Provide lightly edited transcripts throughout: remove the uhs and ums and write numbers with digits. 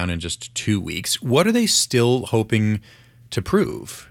down in just 2 weeks. What are they still hoping to prove?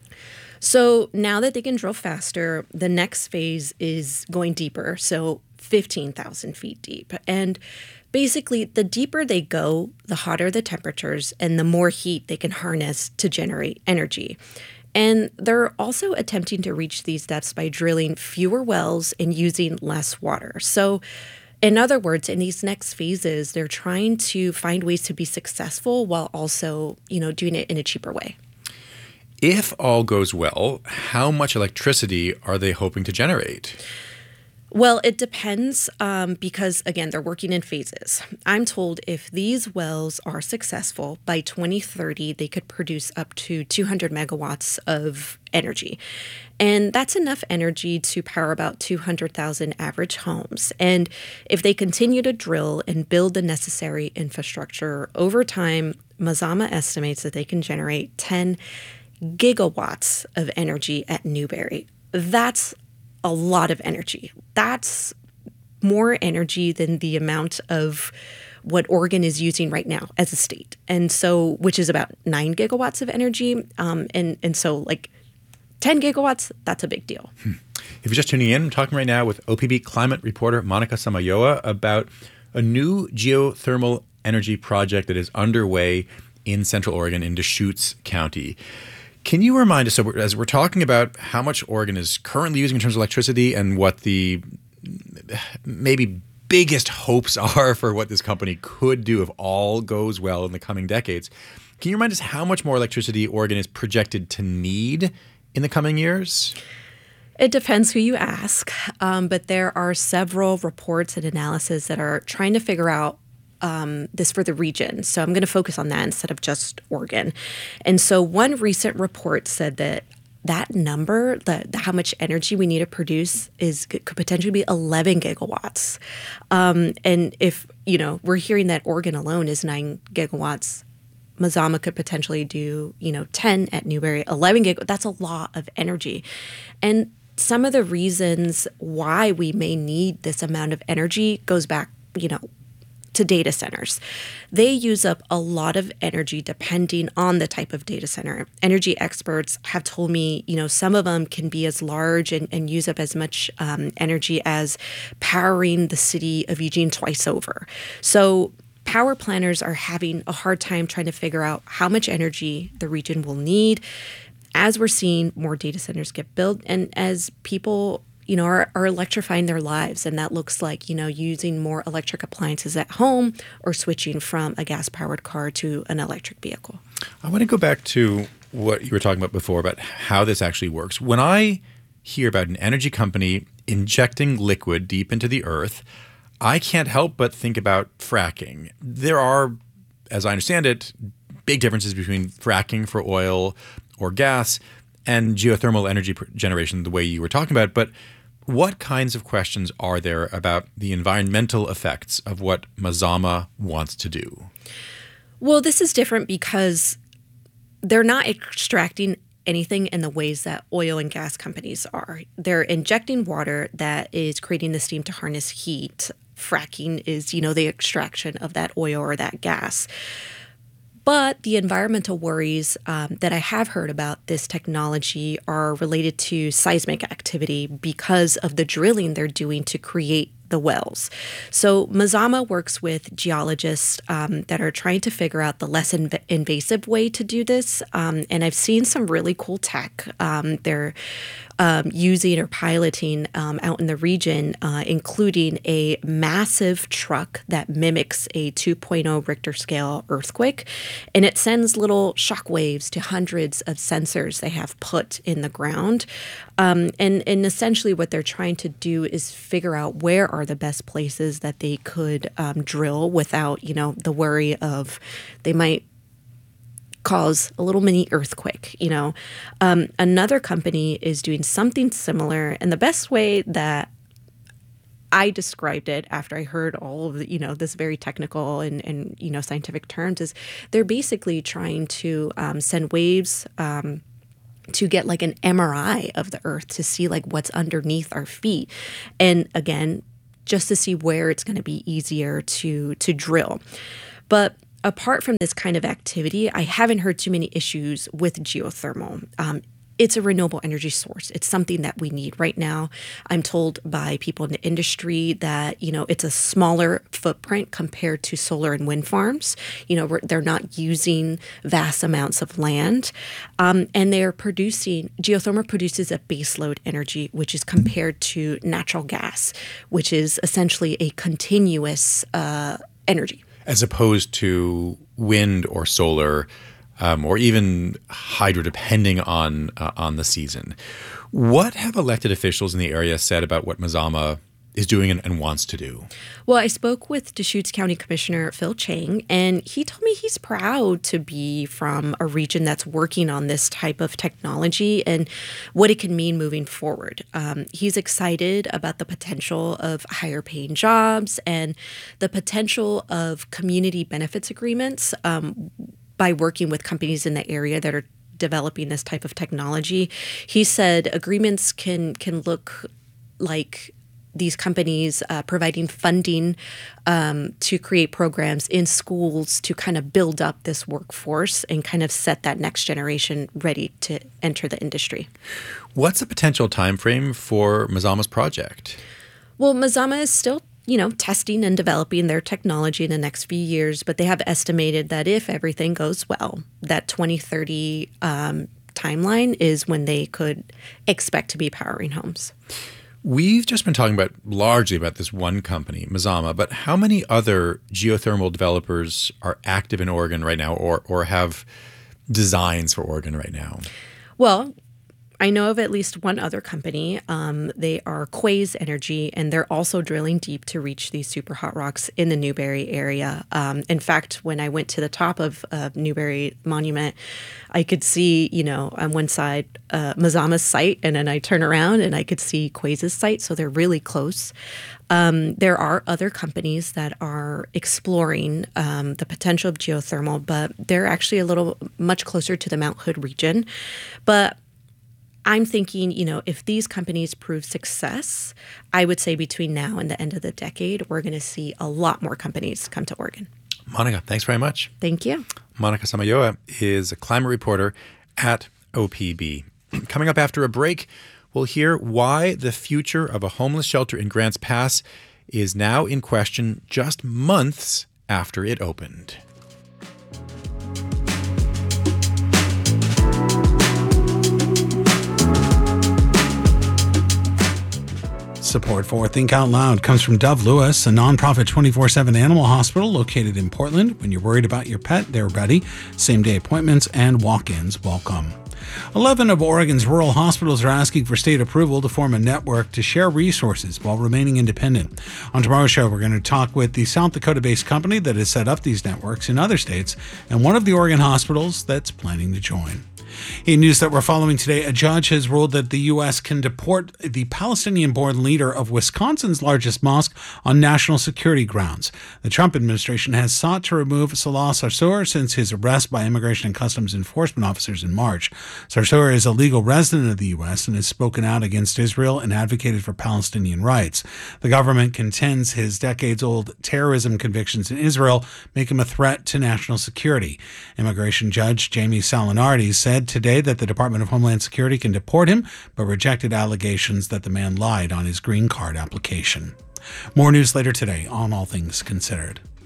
So now that they can drill faster, the next phase is going deeper, so 15,000 feet deep. And basically, the deeper they go, the hotter the temperatures and the more heat they can harness to generate energy. And they're also attempting to reach these depths by drilling fewer wells and using less water. So in other words, in these next phases, they're trying to find ways to be successful while also, doing it in a cheaper way. If all goes well, how much electricity are they hoping to generate? Well, it depends because, again, they're working in phases. I'm told if these wells are successful, by 2030, they could produce up to 200 megawatts of energy. And that's enough energy to power about 200,000 average homes. And if they continue to drill and build the necessary infrastructure over time, Mazama estimates that they can generate 10 gigawatts of energy at Newberry. That's a lot of energy. That's more energy than the amount of what Oregon is using right now as a state. And so, which is about 9 gigawatts of energy. And so 10 gigawatts, that's a big deal. If you're just tuning in, I'm talking right now with OPB climate reporter Monica Samayoa about a new geothermal energy project that is underway in Central Oregon in Deschutes County. Can you remind us, as we're talking about how much Oregon is currently using in terms of electricity and what the maybe biggest hopes are for what this company could do if all goes well in the coming decades, can you remind us how much more electricity Oregon is projected to need in the coming years? It depends who you ask, but there are several reports and analysis that are trying to figure out this for the region. So I'm going to focus on that instead of just Oregon. And so one recent report said that number, how much energy we need to produce could potentially be 11 gigawatts. And if, we're hearing that Oregon alone is 9 gigawatts, Mazama could potentially do, 10 at Newberry, 11 gigawatts. That's a lot of energy. And some of the reasons why we may need this amount of energy goes back, to data centers. They use up a lot of energy depending on the type of data center. Energy experts have told me, some of them can be as large and use up as much energy as powering the city of Eugene twice over. So power planners are having a hard time trying to figure out how much energy the region will need as we're seeing more data centers get built and as people are electrifying their lives. And that looks like, using more electric appliances at home or switching from a gas-powered car to an electric vehicle. I want to go back to what you were talking about before about how this actually works. When I hear about an energy company injecting liquid deep into the earth, I can't help but think about fracking. There are, as I understand it, big differences between fracking for oil or gas and geothermal energy generation, the way you were talking about. But what kinds of questions are there about the environmental effects of what Mazama wants to do? Well, this is different because they're not extracting anything in the ways that oil and gas companies are. They're injecting water that is creating the steam to harness heat. Fracking is, the extraction of that oil or that gas. But the environmental worries that I have heard about this technology are related to seismic activity because of the drilling they're doing to create the wells. So Mazama works with geologists that are trying to figure out the less invasive way to do this. And I've seen some really cool tech they're using or piloting out in the region, including a massive truck that mimics a 2.0 Richter scale earthquake. And it sends little shock waves to hundreds of sensors they have put in the ground. And essentially what they're trying to do is figure out where are the best places that they could drill without, the worry of they might cause a little mini earthquake, Another company is doing something similar. And the best way that I described it after I heard all of the, this very technical and scientific terms is they're basically trying to send waves to get like an MRI of the earth to see like what's underneath our feet. And again, just to see where it's going to be easier to drill. But apart from this kind of activity, I haven't heard too many issues with geothermal. It's a renewable energy source. It's something that we need right now. I'm told by people in the industry that, it's a smaller footprint compared to solar and wind farms. They're not using vast amounts of land. And geothermal produces a baseload energy, which is compared to natural gas, which is essentially a continuous energy. As opposed to wind or solar, or even hydro, depending on the season. What have elected officials in the area said about what Mazama is doing and wants to do? Well, I spoke with Deschutes County Commissioner Phil Chang, and he told me he's proud to be from a region that's working on this type of technology and what it can mean moving forward. He's excited about the potential of higher paying jobs and the potential of community benefits agreements by working with companies in the area that are developing this type of technology. He said agreements can look like these companies providing funding to create programs in schools to kind of build up this workforce and kind of set that next generation ready to enter the industry. What's the potential time frame for Mazama's project? Well, Mazama is still testing and developing their technology in the next few years, but they have estimated that if everything goes well, that 2030 timeline is when they could expect to be powering homes. We've just been talking largely about this one company, Mazama, but how many other geothermal developers are active in Oregon right now or have designs for Oregon right now? Well, I know of at least one other company. They are Quaise Energy, and they're also drilling deep to reach these super hot rocks in the Newberry area. In fact, when I went to the top of Newberry Monument, I could see, on one side, Mazama's site, and then I turn around and I could see Quaise's site. So they're really close. There are other companies that are exploring the potential of geothermal, but they're actually much closer to the Mount Hood region. But I'm thinking, if these companies prove success, I would say between now and the end of the decade, we're going to see a lot more companies come to Oregon. Monica, thanks very much. Thank you. Monica Samayoa is a climate reporter at OPB. Coming up after a break, we'll hear why the future of a homeless shelter in Grants Pass is now in question just months after it opened. Support for Think Out Loud comes from Dove Lewis, a nonprofit 24/7 animal hospital located in Portland. When you're worried about your pet, they're ready. Same-day appointments and walk-ins welcome. 11 of Oregon's rural hospitals are asking for state approval to form a network to share resources while remaining independent. On tomorrow's show, we're going to talk with the South Dakota-based company that has set up these networks in other states and one of the Oregon hospitals that's planning to join. In news that we're following today, a judge has ruled that the U.S. can deport the Palestinian-born leader of Wisconsin's largest mosque on national security grounds. The Trump administration has sought to remove Salah Sarsour since his arrest by Immigration and Customs Enforcement officers in March. Sarsour is a legal resident of the U.S. and has spoken out against Israel and advocated for Palestinian rights. The government contends his decades-old terrorism convictions in Israel make him a threat to national security. Immigration Judge Jamie Salinardi said today that the Department of Homeland Security can deport him, but rejected allegations that the man lied on his green card application. More news later today on All Things Considered.